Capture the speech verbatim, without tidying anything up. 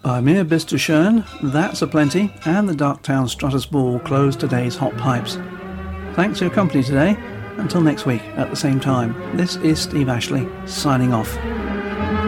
By Mir Bisterschön, That's a Plenty, and the Darktown Strutters Ball close today's Hot Pipes. Thanks for your company today. Until next week at the same time, this is Steve Ashley signing off.